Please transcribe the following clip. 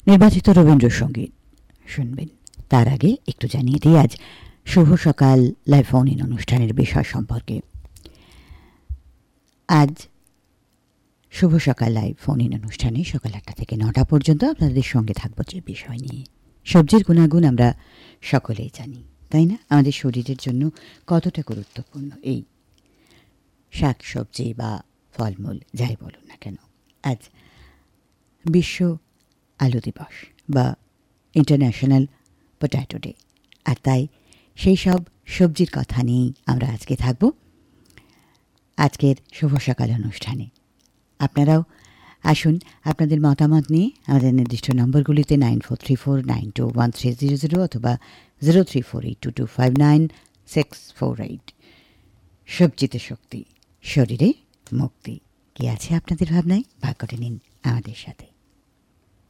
নির্বাচিত রবীন্দ্রসঙ্গীত শুনবেন। তার আগে একটু জানিয়ে দিই আজ শুভ সকাল লাইভ ফোন ইন অনুষ্ঠানের বিষয় সম্পর্কে। আজ শুভ সকাল লাইভ ফোন ইন অনুষ্ঠানে সকাল 8টা থেকে 9টা পর্যন্ত আপনাদের সঙ্গে থাকবো যে বিষয় নিয়ে। সবজির গুণাগুণ আমরা সকলেই জানি, তাই না? আমাদের শরীরের জন্য কতটা গুরুত্বপূর্ণ এই শাক সবজি বা ফলমূল যাই বলুন না কেন। আজ বিশ্ব আলু দিবস বা ইন্টারন্যাশনাল পটেটো ডে, আর তাই সেই সব সবজির কথা নিয়েই আমরা আজকে থাকব আজকের শুভ সকাল অনুষ্ঠানে। আপনারাও আসুন আপনাদের মতামত নিয়ে আমাদের নির্দিষ্ট নম্বরগুলিতে 9434921300 অথবা 0348225968। সবজিতে শক্তি, শরীরে মুক্তি, কি আছে আপনাদের ভাবনায়? ভাগ করে নিন আমাদের সাথে।